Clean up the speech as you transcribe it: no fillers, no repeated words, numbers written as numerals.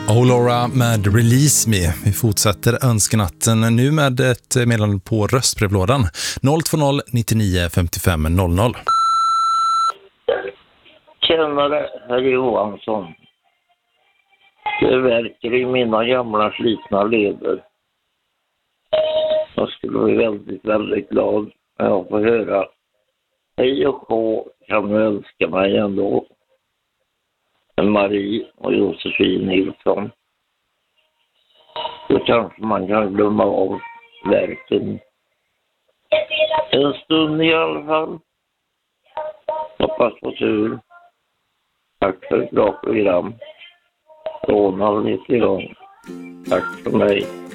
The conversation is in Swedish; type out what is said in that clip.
Oh Laura med Release Me. Vi fortsätter önskenatten nu med ett meddelande på röstbrevlådan 020 99 55 00. Tjänare, herr Johansson. Det verkar i mina gamla slitna leder. Jag skulle bli väldigt glad när jag får höra hej och hå, kan du älska mig ändå? Marie och Josefin Nilsson. Då kanske man kan glömma av verken. En stund i alla fall. Hoppas på tur. Tack för ett bra program. Ronald 90 gång. Tack för mig.